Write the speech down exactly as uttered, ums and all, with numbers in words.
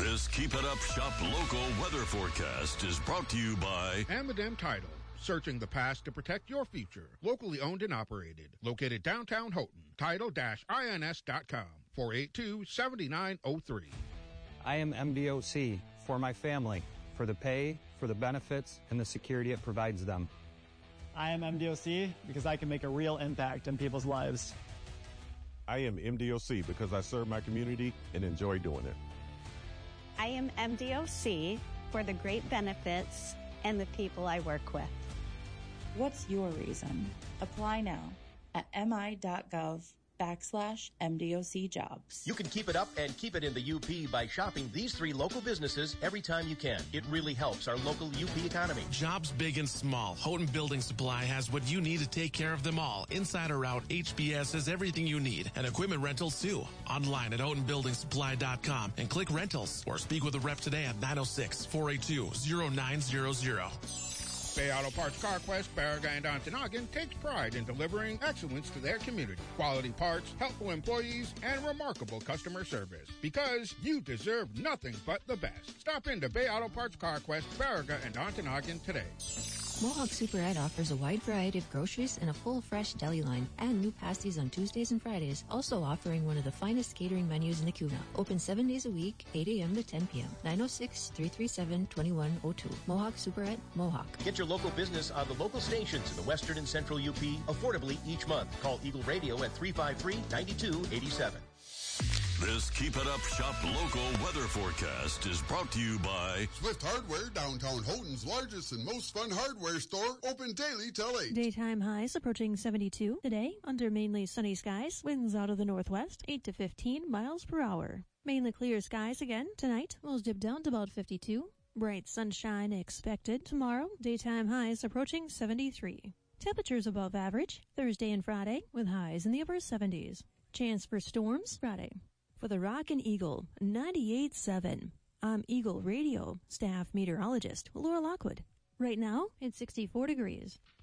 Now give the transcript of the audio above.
This Keep It Up Shop local weather forecast is brought to you by Amadem Title. Searching the past to protect your future. Locally owned and operated. Located downtown Houghton. Title I N S dot com. four eight two, seven nine zero three. I am M D O C for my family, for the pay, for the benefits, and the security it provides them. I am M D O C because I can make a real impact in people's lives. I am M D O C because I serve my community and enjoy doing it. I am M D O C for the great benefits and the people I work with. What's your reason? Apply now at mi.gov backslash MDOC jobs. You can keep it up and keep it in the U P by shopping these three local businesses every time you can. It really helps our local U P economy. Jobs big and small. Houghton Building Supply has what you need to take care of them all. Inside or out, H B S has everything you need. And equipment rentals too. Online at houghton building supply dot com and click rentals or speak with a rep today at nine oh six, four eight two, oh nine hundred. Bay Auto Parts CarQuest, Baraga, and Ontonagon takes pride in delivering excellence to their community. Quality parts, helpful employees, and remarkable customer service. Because you deserve nothing but the best. Stop into Bay Auto Parts CarQuest, Baraga, and Ontonagon today. Mohawk Super Ed offers a wide variety of groceries and a full, fresh deli line, and new pasties on Tuesdays and Fridays, also offering one of the finest catering menus in the Kuna. Open seven days a week, eight a.m. to ten p.m. nine oh six, three three seven, two one oh two. Mohawk Super Ed, Mohawk. Get your local business on the local stations in the western and central U P affordably each month. Call Eagle Radio at three five three, nine two eight seven. This Keep It Up Shop local weather forecast is brought to you by Swift Hardware, downtown Houghton's largest and most fun hardware store, open daily till eight. Daytime highs approaching seventy-two today under mainly sunny skies. Winds out of the northwest, eight to fifteen miles per hour. Mainly clear skies again tonight. Will dip down to about fifty-two. Bright sunshine expected tomorrow. Daytime highs approaching seventy-three. Temperatures above average Thursday and Friday with highs in the upper seventies. Chance for storms Friday. For the Rockin' Eagle, ninety-eight point seven. I'm Eagle Radio staff meteorologist Laura Lockwood. Right now, it's sixty-four degrees.